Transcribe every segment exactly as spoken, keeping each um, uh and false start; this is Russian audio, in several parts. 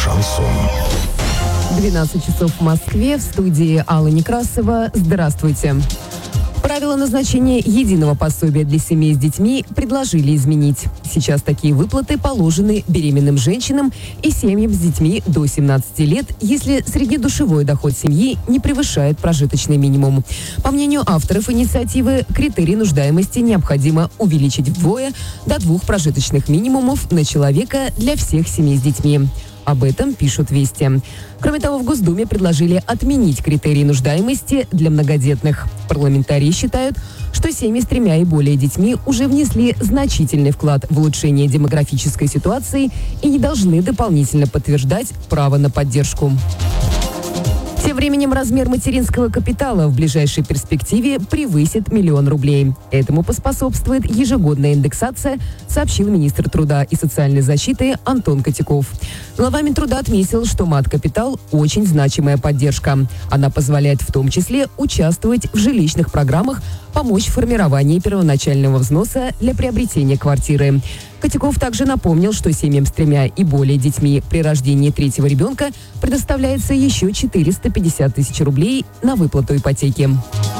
Шансон. двенадцать часов в Москве, в студии Алла Некрасова. Здравствуйте. Правила назначения единого пособия для семей с детьми предложили изменить. Сейчас такие выплаты положены беременным женщинам и семьям с детьми до семнадцати лет, если среднедушевой доход семьи не превышает прожиточный минимум. По мнению авторов инициативы, критерий нуждаемости необходимо увеличить вдвое до двух прожиточных минимумов на человека для всех семей с детьми. Об этом пишут «Вести». Кроме того, в Госдуме предложили отменить критерии нуждаемости для многодетных. Парламентарии считают, что семьи с тремя и более детьми уже внесли значительный вклад в улучшение демографической ситуации и не должны дополнительно подтверждать право на поддержку. Тем временем размер материнского капитала в ближайшей перспективе превысит миллион рублей. Этому поспособствует ежегодная индексация, сообщил министр труда и социальной защиты Антон Котяков. Глава Минтруда отметил, что мат-капитал – очень значимая поддержка. Она позволяет в том числе участвовать в жилищных программах, помочь в формировании первоначального взноса для приобретения квартиры. Котяков также напомнил, что семьям с тремя и более детьми при рождении третьего ребенка предоставляется еще четыреста пятьдесят тысяч рублей на выплату ипотеки.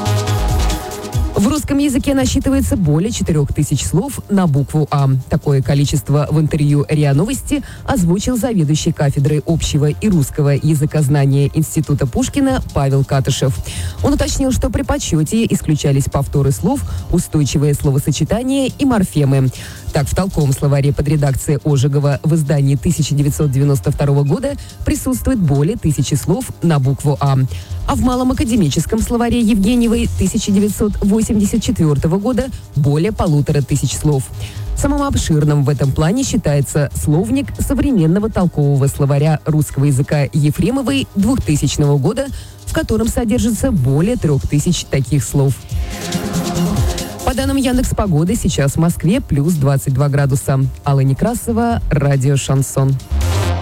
В русском языке насчитывается более четырех тысяч слов на букву «А». Такое количество в интервью РИА Новости озвучил заведующий кафедрой общего и русского языкознания Института Пушкина Павел Катышев. Он уточнил, что при подсчете исключались повторы слов, устойчивые словосочетания и морфемы. Так, в толковом словаре под редакцией Ожегова в издании тысяча девятьсот девяносто второго года присутствует более тысячи слов на букву «А». А в малом академическом словаре Евгеньевой тысяча девятьсот восемьдесят четвертого года более полутора тысяч слов. Самым обширным в этом плане считается словник современного толкового словаря русского языка Ефремовой двухтысячного года, в котором содержится более трех тысяч таких слов. По данным Яндекс.Погоды, сейчас в Москве плюс двадцать два градуса. Алла Некрасова, радио «Шансон».